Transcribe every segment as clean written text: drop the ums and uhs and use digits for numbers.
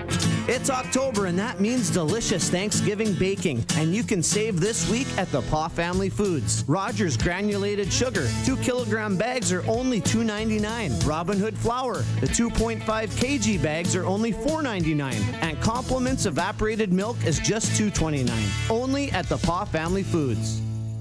It's October, and that means delicious Thanksgiving baking. And you can save this week at the Paw Family Foods. Rogers granulated sugar, 2 kilogram bags are only $2.99. Robin Hood flour, the 2.5 kg bags are only $4.99. And Compliments evaporated milk is just $2.29. Only at the Paw Family Foods.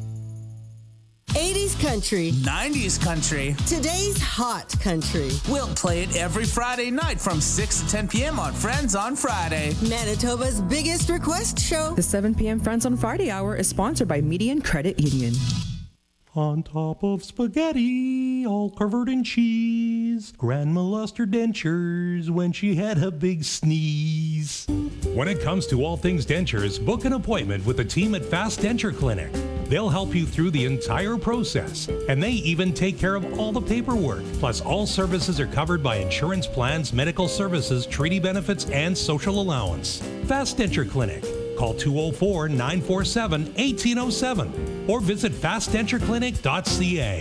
80s country. 90s country. Today's hot country. We'll play it every Friday night from 6 to 10 p.m. on Friends on Friday. Manitoba's biggest request show. The 7 p.m. Friends on Friday hour is sponsored by Median Credit Union. On top of spaghetti, all covered in cheese, Grandma lost her dentures when she had a big sneeze. When it comes to all things dentures, book an appointment with the team at Fast Denture Clinic. They'll help you through the entire process, and they even take care of all the paperwork. Plus, all services are covered by insurance plans, medical services, treaty benefits, and social allowance. Fast Denture Clinic. Call 204-947-1807 or visit fastdentureclinic.ca.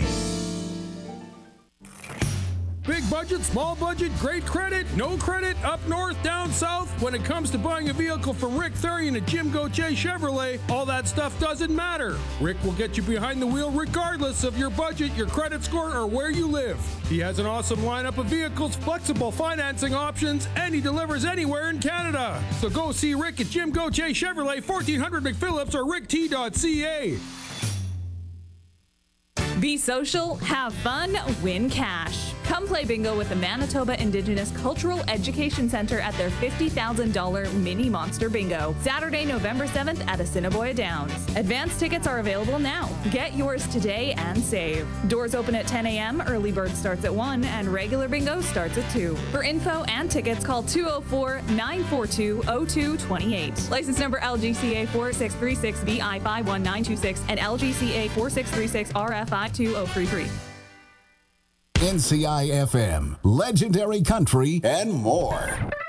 Big budget, small budget, great credit, no credit, up north, down south. When it comes to buying a vehicle from Rick Thurian at Jim Gauthier Chevrolet, all that stuff doesn't matter. Rick will get you behind the wheel regardless of your budget, your credit score, or where you live. He has an awesome lineup of vehicles, flexible financing options, and he delivers anywhere in Canada. So go see Rick at Jim Gauthier Chevrolet, 1400 McPhillips or rickt.ca. Be social, have fun, win cash. Come play bingo with the Manitoba Indigenous Cultural Education Center at their $50,000 Mini Monster Bingo, Saturday, November 7th at Assiniboia Downs. Advance tickets are available now. Get yours today and save. Doors open at 10 a.m., early bird starts at 1, and regular bingo starts at 2. For info and tickets, call 204-942-0228. License number LGCA 4636BI51926 and LGCA 4636RFI2033. NCI FM, legendary country, and more.